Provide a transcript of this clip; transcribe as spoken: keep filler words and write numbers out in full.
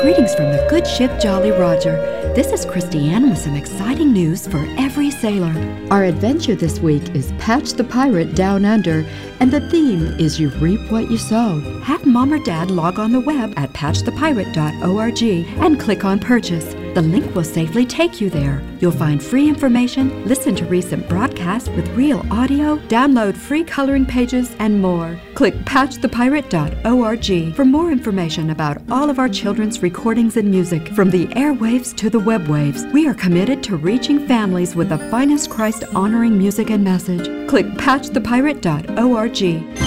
Greetings from the good ship Jolly Roger. This is Christy Ann with some exciting news for every sailor. Our adventure this week is Patch the Pirate Down Under, and the theme is You Reap What You Sow. Have Mom or Dad log on the web at patch the pirate dot org and click on Purchase. The link will safely take you there. You'll find free information, listen to recent broadcasts with real audio, download free coloring pages, and more. Click patch the pirate dot org for more information about all of our children's recordings and music, from the airwaves to the web waves. We are committed to reaching families with the finest Christ-honoring music and message. Click patch the pirate dot org.